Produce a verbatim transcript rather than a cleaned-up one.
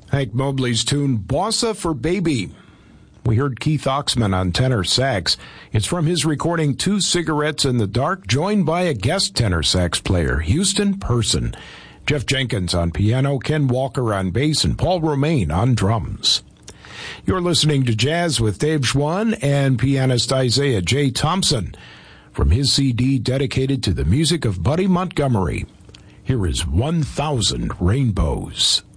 Hank Mobley's tune, Bossa for Baby. We heard Keith Oxman on tenor sax. It's from his recording Two Cigarettes in the Dark, joined by a guest tenor sax player, Houston Person. Jeff Jenkins on piano, Ken Walker on bass, and Paul Romaine on drums. You're listening to Jazz with Dave Schwann and pianist Isaiah J. Thompson from his C D dedicated to the music of Buddy Montgomery. Here is one thousand Rainbows.